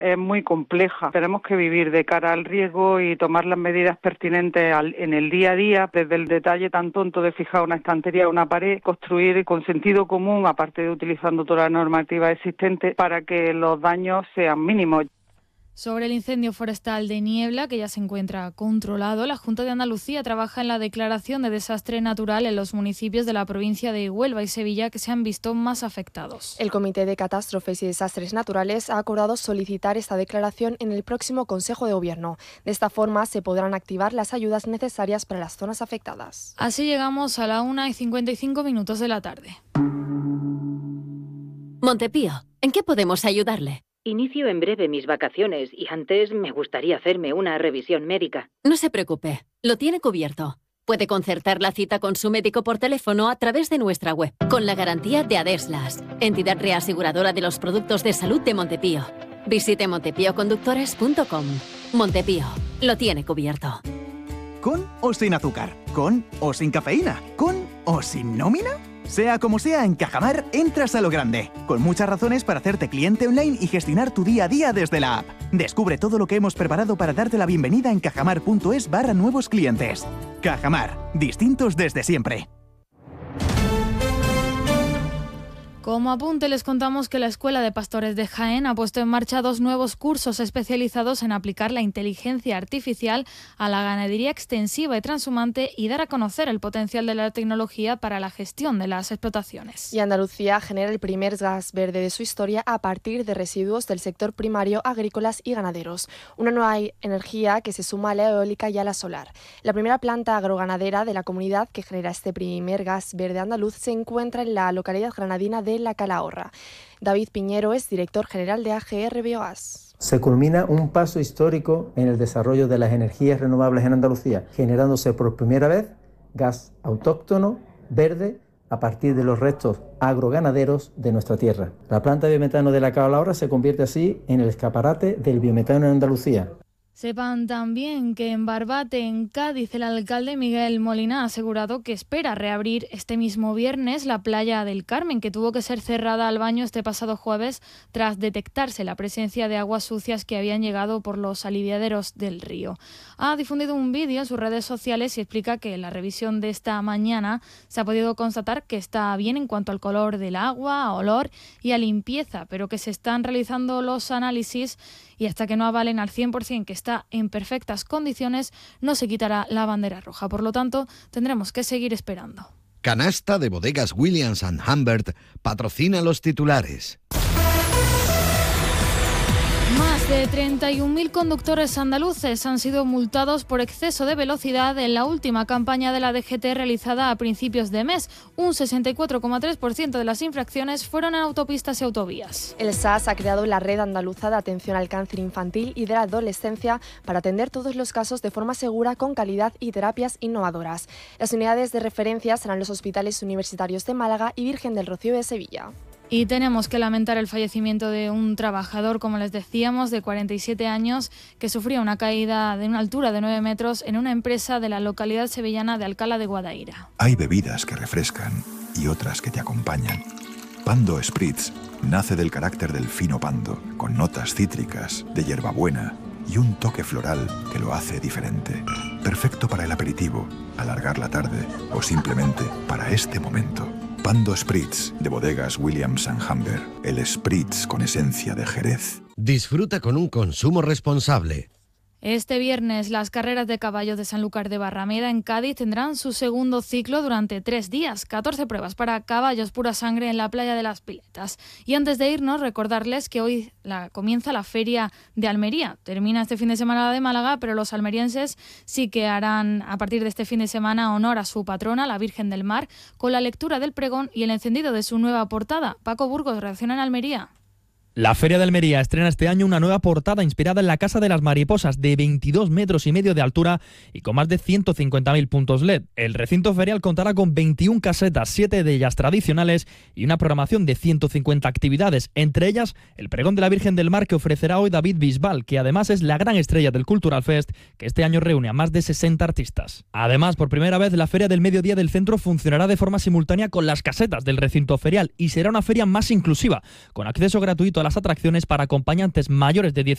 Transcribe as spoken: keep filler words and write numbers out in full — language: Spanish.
Es muy compleja. Tenemos que vivir de cara al riesgo y tomar las medidas pertinentes al, en el día a día, desde el detalle tan tonto de fijar una estantería o una pared, construir con sentido común, aparte de utilizando toda la normativa existente, para que los daños sean mínimos. Sobre el incendio forestal de Niebla, que ya se encuentra controlado, la Junta de Andalucía trabaja en la declaración de desastre natural en los municipios de la provincia de Huelva y Sevilla que se han visto más afectados. El Comité de Catástrofes y Desastres Naturales ha acordado solicitar esta declaración en el próximo Consejo de Gobierno. De esta forma se podrán activar las ayudas necesarias para las zonas afectadas. Así llegamos a la una y cincuenta y cinco minutos de la tarde. Montepío, ¿en qué podemos ayudarle? Inicio en breve mis vacaciones y antes me gustaría hacerme una revisión médica. No se preocupe, lo tiene cubierto. Puede concertar la cita con su médico por teléfono a través de nuestra web, con la garantía de Adeslas, entidad reaseguradora de los productos de salud de Montepío. Visite montepío conductores punto com. Montepío, lo tiene cubierto. ¿Con o sin azúcar? ¿Con o sin cafeína? ¿Con o sin nómina? Sea como sea, en Cajamar entras a lo grande, con muchas razones para hacerte cliente online y gestionar tu día a día desde la app. Descubre todo lo que hemos preparado para darte la bienvenida en cajamar.es barra nuevos clientes. Cajamar, distintos desde siempre. Como apunte les contamos que la Escuela de Pastores de Jaén ha puesto en marcha dos nuevos cursos especializados en aplicar la inteligencia artificial a la ganadería extensiva y transhumante y dar a conocer el potencial de la tecnología para la gestión de las explotaciones. Y Andalucía genera el primer gas verde de su historia a partir de residuos del sector primario, agrícolas y ganaderos. Una nueva energía que se suma a la eólica y a la solar. La primera planta agroganadera de la comunidad que genera este primer gas verde andaluz se encuentra en la localidad granadina de La Calahorra. David Piñero es director general de A G R Biogas. Se culmina un paso histórico en el desarrollo de las energías renovables en Andalucía, generándose por primera vez gas autóctono, verde, a partir de los restos agroganaderos de nuestra tierra. La planta de biometano de La Calahorra se convierte así en el escaparate del biometano en Andalucía. Sepan también que en Barbate, en Cádiz, el alcalde Miguel Molina ha asegurado que espera reabrir este mismo viernes la playa del Carmen, que tuvo que ser cerrada al baño este pasado jueves tras detectarse la presencia de aguas sucias que habían llegado por los aliviaderos del río. Ha difundido un vídeo en sus redes sociales y explica que en la revisión de esta mañana se ha podido constatar que está bien en cuanto al color del agua, a olor y a limpieza, pero que se están realizando los análisis y hasta que no avalen al cien por ciento que está en perfectas condiciones, no se quitará la bandera roja. Por lo tanto, tendremos que seguir esperando. Canasta de Bodegas Williams and Humbert patrocina los titulares. Más de treinta y un mil conductores andaluces han sido multados por exceso de velocidad en la última campaña de la D G T realizada a principios de mes. Un sesenta y cuatro coma tres por ciento de las infracciones fueron en autopistas y autovías. El S A S ha creado la Red Andaluza de Atención al Cáncer Infantil y de la Adolescencia para atender todos los casos de forma segura, con calidad y terapias innovadoras. Las unidades de referencia serán los hospitales universitarios de Málaga y Virgen del Rocío de Sevilla. Y tenemos que lamentar el fallecimiento de un trabajador, como les decíamos, de cuarenta y siete años, que sufría una caída de una altura de nueve metros en una empresa de la localidad sevillana de Alcalá de Guadaira. Hay bebidas que refrescan y otras que te acompañan. Pando Spritz nace del carácter del fino pando, con notas cítricas, de hierbabuena y un toque floral que lo hace diferente. Perfecto para el aperitivo, alargar la tarde o simplemente para este momento. Pando Spritz, de Bodegas Williams and Humbert, el Spritz con esencia de Jerez. Disfruta con un consumo responsable. Este viernes las carreras de caballos de Sanlúcar de Barrameda en Cádiz tendrán su segundo ciclo durante tres días, catorce pruebas para caballos pura sangre en la playa de las Piletas. Y antes de irnos, recordarles que hoy la, comienza la Feria de Almería. Termina este fin de semana la de Málaga, pero los almerienses sí que harán a partir de este fin de semana honor a su patrona, la Virgen del Mar, con la lectura del pregón y el encendido de su nueva portada. Paco Burgos, reacciona en Almería. La Feria de Almería estrena este año una nueva portada inspirada en la Casa de las Mariposas, de veintidós metros y medio de altura y con más de ciento cincuenta mil puntos L E D. El recinto ferial contará con veintiuna casetas, siete de ellas tradicionales, y una programación de ciento cincuenta actividades, entre ellas el pregón de la Virgen del Mar que ofrecerá hoy David Bisbal, que además es la gran estrella del Cultural Fest, que este año reúne a más de sesenta artistas. Además, por primera vez, la Feria del Mediodía del Centro funcionará de forma simultánea con las casetas del recinto ferial y será una feria más inclusiva, con acceso gratuito a las atracciones para acompañantes mayores de dieciocho